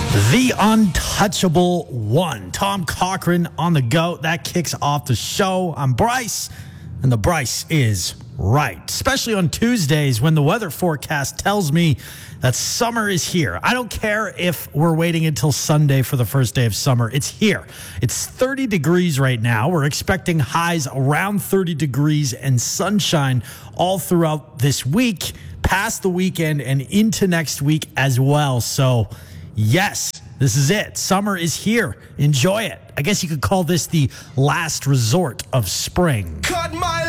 The untouchable one, Tom Cochrane on the go. That kicks off the show. I'm Bryce, and the Bryce is right, especially on Tuesdays when the weather forecast tells me that summer is here. I don't care if we're waiting until Sunday for the first day of summer. It's here. It's 30 degrees right now. We're expecting highs around 30 degrees and sunshine all throughout this week, past the weekend and into next week as well. So, yes, this is it. Summer is here. Enjoy it. I guess you could call this the last resort of spring. Cut my